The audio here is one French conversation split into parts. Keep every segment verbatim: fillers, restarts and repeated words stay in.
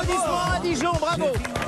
Applaudissements à Dijon, bravo.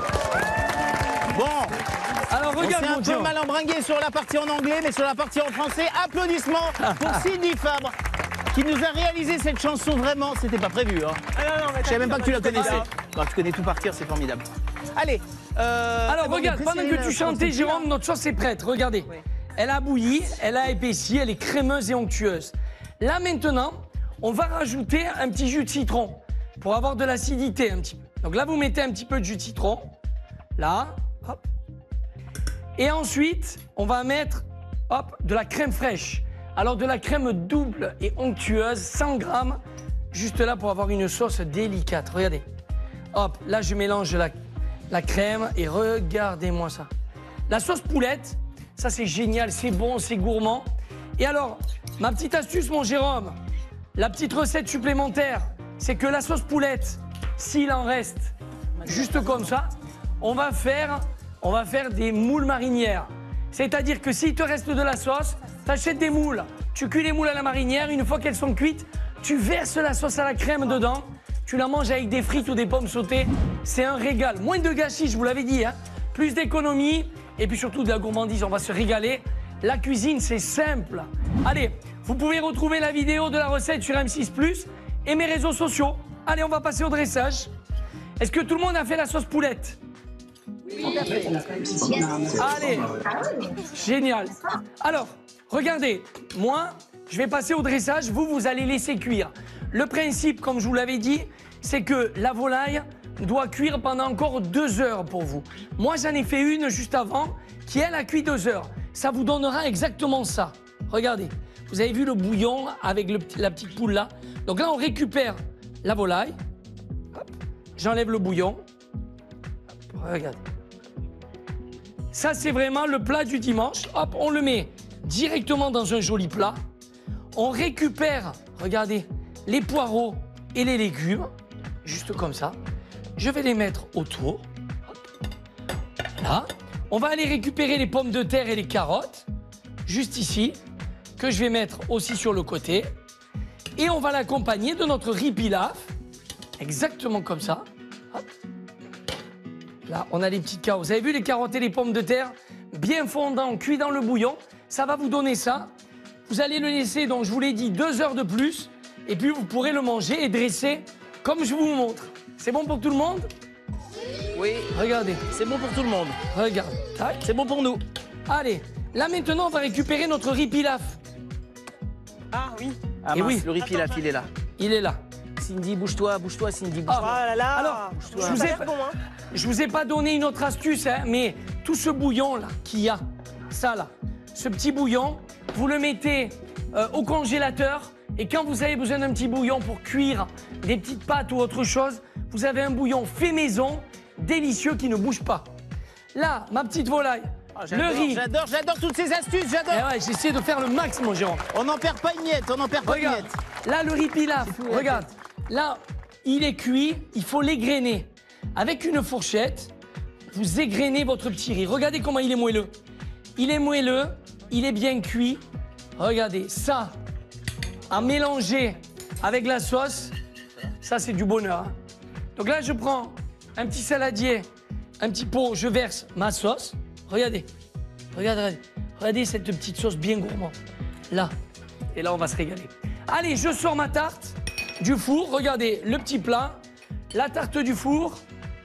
Bon. Alors regarde on s'est un peu mal embringué sur la partie en anglais, mais sur la partie en français, applaudissements pour Cindy Fabre, qui nous a réalisé cette chanson. Vraiment, c'était pas prévu. Hein. Ah non, non, mais je savais même pas que tu la connaissais. pas. Non, tu connais tout par cœur, c'est formidable. Allez. Euh, Alors regarde, pendant que tu chantais, Jérôme, notre sauce est prête. Regardez. Oui. Elle a bouilli, elle a épaissi, elle est crémeuse et onctueuse. Là maintenant, on va rajouter un petit jus de citron pour avoir de l'acidité un petit peu. Donc là, vous mettez un petit peu de jus de citron. Là, hop. Et ensuite, on va mettre, hop, de la crème fraîche. Alors de la crème double et onctueuse, cent grammes, juste là pour avoir une sauce délicate. Regardez. Hop, là je mélange la, la crème et regardez-moi ça. La sauce poulette, ça c'est génial, c'est bon, c'est gourmand. Et alors, ma petite astuce, mon Jérôme, la petite recette supplémentaire, c'est que la sauce poulette, s'il en reste, juste comme ça, on va faire, on va faire des moules marinières. C'est-à-dire que s'il te reste de la sauce, tu achètes des moules, tu cuis les moules à la marinière, une fois qu'elles sont cuites, tu verses la sauce à la crème dedans, tu la manges avec des frites ou des pommes sautées, c'est un régal. Moins de gâchis, je vous l'avais dit, hein. Plus d'économie et puis surtout de la gourmandise, on va se régaler. La cuisine, c'est simple. Allez, vous pouvez retrouver la vidéo de la recette sur M six plus et mes réseaux sociaux. Allez, on va passer au dressage. Est-ce que tout le monde a fait la sauce poulette ? Oui. Allez, génial. Alors, regardez, moi, je vais passer au dressage, vous, vous allez laisser cuire. Le principe, comme je vous l'avais dit, c'est que la volaille doit cuire pendant encore deux heures pour vous. Moi, j'en ai fait une juste avant, qui, elle, a cuit deux heures. Ça vous donnera exactement ça. Regardez, vous avez vu le bouillon avec le, la petite poule là. Donc là, on récupère la volaille. J'enlève le bouillon. Hop, regardez. Ça, c'est vraiment le plat du dimanche. Hop, on le met directement dans un joli plat. On récupère, regardez, les poireaux et les légumes, juste comme ça. Je vais les mettre autour. Hop. Là. On va aller récupérer les pommes de terre et les carottes, juste ici, que je vais mettre aussi sur le côté. Et on va l'accompagner de notre riz pilaf, exactement comme ça. Hop. Là, on a les petites carottes. Vous avez vu les carottes et les pommes de terre bien fondants, cuits dans le bouillon. Ça va vous donner ça. Vous allez le laisser, donc je vous l'ai dit, deux heures de plus. Et puis vous pourrez le manger et dresser comme je vous montre. C'est bon pour tout le monde ? Oui. Regardez. C'est bon pour tout le monde. Regarde. Tac. C'est bon pour nous. Allez, là maintenant, on va récupérer notre riz pilaf. Ah oui. Ah Et mince, oui. le riz pilaf, il est là. Il est là. Cindy, bouge-toi, bouge-toi, Cindy, Oh bouge-toi. là là. Alors, je je vous ai- bon, hein. Je vous ai pas donné une autre astuce, hein, mais tout ce bouillon là qu'il y a, ça là, ce petit bouillon, vous le mettez euh, au congélateur et quand vous avez besoin d'un petit bouillon pour cuire des petites pâtes ou autre chose, vous avez un bouillon fait maison, délicieux qui ne bouge pas. Là, ma petite volaille, Ah, le j'adore, riz. J'adore, j'adore toutes ces astuces, Eh j'adore. ouais, j'essaie de faire le max, mon Jérôme. On n'en perd pas une miette, on n'en perd pas une Regarde, miette. là le riz pilaf, regarde, là il est cuit, il faut l'égrainer. Avec une fourchette, vous égrenez votre petit riz. Regardez comment il est moelleux. Il est moelleux, il est bien cuit. Regardez, ça, à mélanger avec la sauce, ça c'est du bonheur. Hein. Donc là je prends un petit saladier, un petit pot, je verse ma sauce. Regardez, regardez, regardez, regardez cette petite sauce bien gourmande. Là, et là on va se régaler. Allez, je sors ma tarte du four. Regardez, le petit plat, la tarte du four.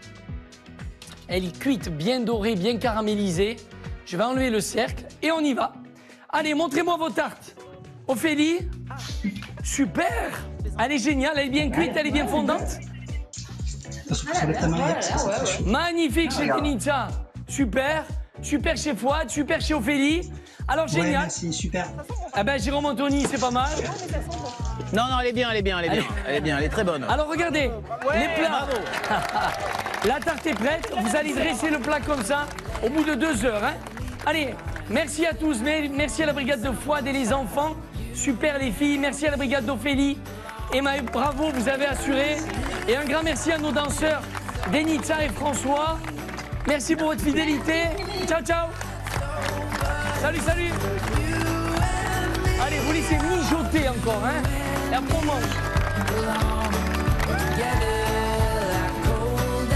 Elle est cuite, bien dorée, bien caramélisée. Je vais enlever le cercle et on y va. Allez, montrez-moi vos tartes. Ophélie, super. Elle est géniale, elle est bien cuite, elle est bien fondante. Magnifique chez Denitza. Super, super chez Fouad, super chez Ophélie. Alors Ouais, génial. merci, super. Ah ben Jérôme Anthony, c'est pas mal. Non, non, elle est bien, elle est bien, elle est bien. Elle est bien, elle est très bonne. Alors regardez, les plats. La tarte est prête. Vous allez dresser le plat comme ça au bout de deux heures. Hein. Allez, merci à tous. Merci à la brigade de Fouad et les enfants. Super les filles. Merci à la brigade d'Ophélie. Emma, bravo, vous avez assuré. Et un grand merci à nos danseurs, Denitza et François. Merci pour votre fidélité. Ciao, ciao. Salut, salut. Allez, vous laissez mijoter encore, hein. Et après on mange.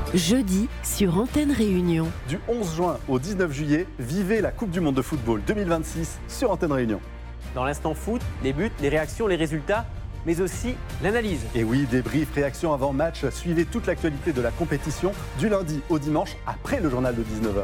jeudi sur Antenne Réunion. Du onze juin au dix-neuf juillet, vivez la Coupe du Monde de football deux mille vingt-six sur Antenne Réunion. Dans l'instant foot, les buts, les réactions, les résultats, mais aussi l'analyse. Et oui, débrief, réaction avant match, suivez toute l'actualité de la compétition du lundi au dimanche après le journal de dix-neuf heures.